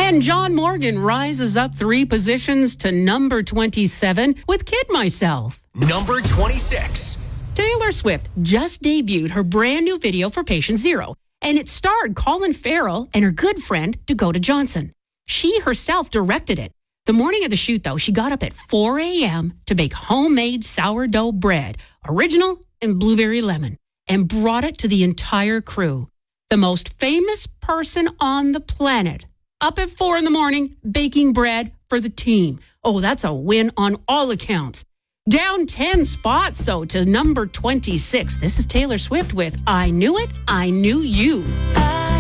And John Morgan rises up 3 positions to number 27 with Kid Myself. Number 26. Taylor Swift just debuted her brand new video for Patient Zero, and it starred Colin Farrell and her good friend Dakota Johnson. She herself directed it. The morning of the shoot, though, she got up at 4 a.m. to bake homemade sourdough bread, original and blueberry lemon, and brought it to the entire crew. The most famous person on the planet, up at 4 in the morning, baking bread for the team. Oh, that's a win on all accounts. Down 10 spots, though, to number 26. This is Taylor Swift with I Knew It, I Knew You.